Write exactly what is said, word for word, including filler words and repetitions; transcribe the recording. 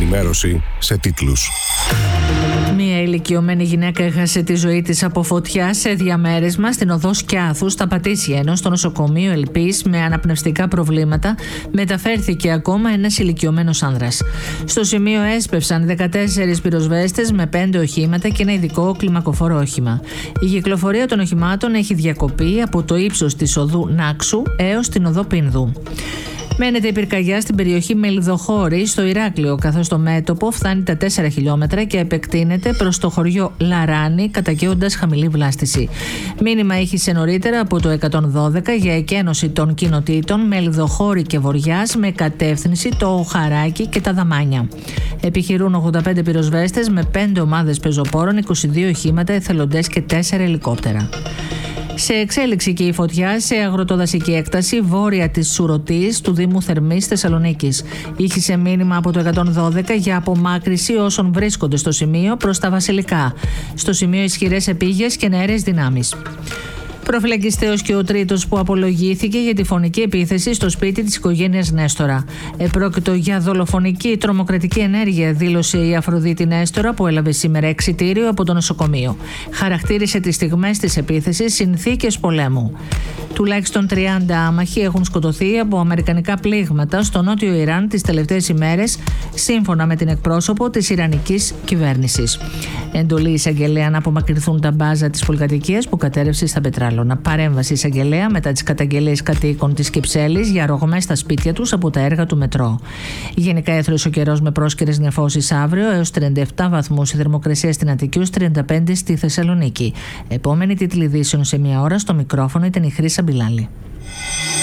ενημέρωση σε τίτλους. Μία ηλικιωμένη γυναίκα έχασε τη ζωή της από φωτιά σε διαμέρισμα στην οδό Σκιάθου στα Πατήσια, ενώ στο νοσοκομείο Ελπής με αναπνευστικά προβλήματα μεταφέρθηκε ακόμα ένας ηλικιωμένος άνδρας. Στο σημείο έσπευσαν δεκατέσσερις πυροσβέστες με πέντε οχήματα και ένα ειδικό κλιμακοφόρο όχημα. Η κυκλοφορία των οχημάτων έχει διακοπεί από το ύψος της οδού Νάξου έως την οδό Πίνδου. Μένεται η πυρκαγιά στην περιοχή Μελιδοχώρη στο Ηράκλειο, καθώς το μέτωπο φτάνει τα τέσσερα χιλιόμετρα και επεκτείνεται προς το χωριό Λαράνη, καταγγέοντας χαμηλή βλάστηση. Μήνυμα ήχησε νωρίτερα από το εκατόν δώδεκα για εκένωση των κοινοτήτων Μελιδοχώρη και Βοριάς με κατεύθυνση το Χαράκι και τα Δαμάνια. Επιχειρούν ογδόντα πέντε πυροσβέστες με πέντε ομάδες πεζοπόρων, είκοσι δύο οχήματα, εθελοντές και τέσσερα ελικόπτερα. Σε εξέλιξη και η φωτιά σε αγροτοδασική έκταση βόρεια της Σουρωτής του Δήμου Θερμής Θεσσαλονίκης. Ήχησε μήνυμα από το εκατόν δώδεκα για απομάκρυση όσων βρίσκονται στο σημείο προς τα Βασιλικά. Στο σημείο ισχυρές επίγειες και νεαρές δυνάμεις. Προφυλακιστέος και ο τρίτος που απολογήθηκε για τη φωνική επίθεση στο σπίτι της οικογένειας Νέστορα. Επρόκειτο για δολοφονική τρομοκρατική ενέργεια, δήλωσε η Αφροδίτη Νέστορα, που έλαβε σήμερα εξιτήριο από το νοσοκομείο. Χαρακτήρισε τις στιγμές της επίθεσης συνθήκες πολέμου. Τουλάχιστον τριάντα άμαχοι έχουν σκοτωθεί από αμερικανικά πλήγματα στο νότιο Ιράν τις τελευταίες ημέρες, σύμφωνα με την εκπρόσωπο της Ιρανικής κυβέρνησης. Εντολή εισαγγελέα να απομακρυνθούν τα μπάζα της πολυκατοικίας που κατέρευσε στα Πετράλωνα. Παρέμβαση εισαγγελέα μετά τις καταγγελίες κατοίκων της Κυψέλης για ρογμές στα σπίτια τους από τα έργα του μετρό. Γενικά έθρεσε ο καιρός με πρόσκαιρες νεφώσεις αύριο έως τριάντα επτά βαθμούς, η θερμοκρασία στην Αττική ως τριάντα πέντε στη Θεσσαλονίκη. Επόμενη τίτλη ειδήσεων σε μία ώρα, στο μικρόφωνο ήταν η Χρύσα Μπιλάλη.